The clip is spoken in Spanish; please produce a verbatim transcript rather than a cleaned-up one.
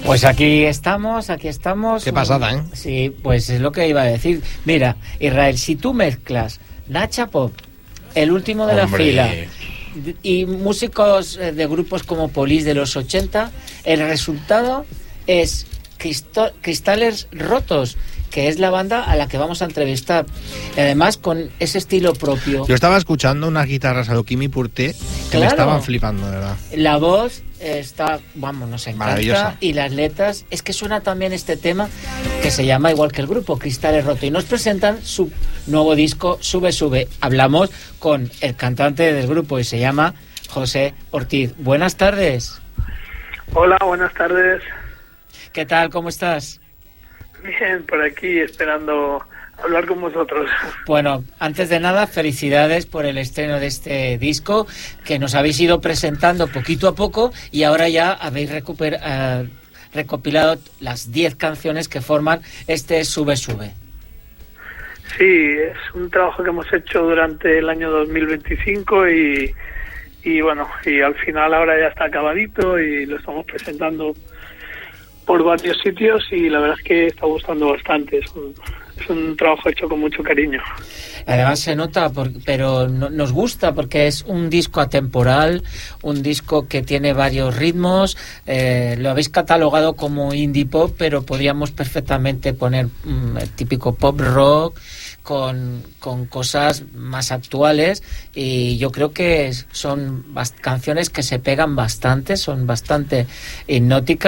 Pues aquí estamos, aquí estamos. Qué pasada, ¿eh? Sí, pues es lo que iba a decir. Mira, Israel, si tú mezclas Nacha Pop, El Último de Hombre. la Fila y músicos de grupos como Police de los ochenta, el resultado es Cristo- Cristales Rotos, que es la banda a la que vamos a entrevistar. Y además con ese estilo propio. Yo estaba escuchando unas guitarras a lo Kimi Purté que Claro. me estaban flipando, de verdad. La voz está, vamos, nos encanta. Maravillosa. Y las letras, es que suena también este tema que se llama igual que el grupo, Cristales Rotos. Y nos presentan su nuevo disco, Sube Sube. Hablamos con el cantante del grupo y se llama José Ortiz. Buenas tardes. Hola, buenas tardes. ¿Qué tal? ¿Cómo estás? Bien, por aquí esperando hablar con vosotros. Bueno, antes de nada, felicidades por el estreno de este disco que nos habéis ido presentando poquito a poco y ahora ya habéis recuper, uh, recopilado las diez canciones que forman este Sube Sube. Sí, es un trabajo que hemos hecho durante el año dos mil veinticinco y, y bueno, y al final ahora ya está acabadito y lo estamos presentando por varios sitios y la verdad es que está gustando bastante. Es un, es un trabajo hecho con mucho cariño. Además se nota, por, pero no, nos gusta porque es un disco atemporal, un disco que tiene varios ritmos. Eh, lo habéis catalogado como indie pop, pero podríamos perfectamente poner mm, el típico pop rock con, con cosas más actuales, y yo creo que son bast- canciones que se pegan bastante, son bastante hipnóticas.